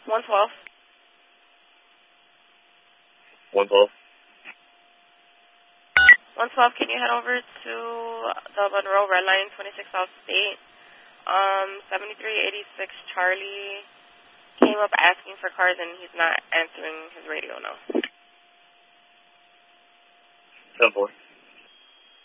112. 112. 112, can you head over to the Monroe Red Line, 26 South State? 7386 Charlie came up asking for cars and he's not answering his radio now. 10-4.